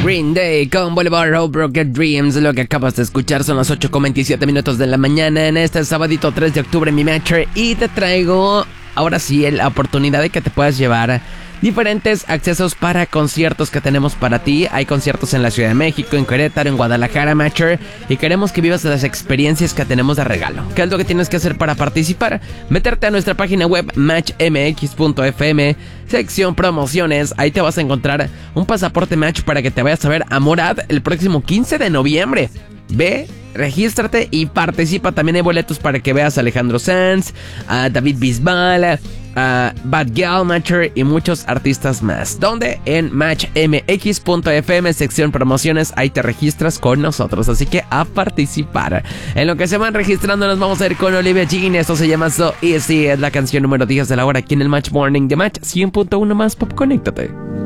Green Day con Boulevard of Broken Dreams. Lo que acabas de escuchar son las 8:27 minutos de la mañana en este sabadito 3 de octubre en mi matcher. Y te traigo ahora sí la oportunidad de que te puedas llevar diferentes accesos para conciertos que tenemos para ti. Hay conciertos en la Ciudad de México, en Querétaro, en Guadalajara, matcher, y queremos que vivas las experiencias que tenemos de regalo. ¿Qué es lo que tienes que hacer para participar? Meterte a nuestra página web matchmx.fm, sección promociones. Ahí te vas a encontrar un pasaporte Match para que te vayas a ver a Morad el próximo 15 de noviembre. Ve, regístrate y participa. También hay boletos para que veas a Alejandro Sanz, a David Bisbal, a Bad Gal Matcher y muchos artistas más. ¿Dónde? En matchmx.fm, sección promociones. Ahí te registras con nosotros, así que a participar. En lo que se van registrando nos vamos a ir con Olivia Jean. Esto se llama So Easy. Es la canción número 10 de la hora aquí en el Match Morning de Match 100.1 más Pop. Conéctate.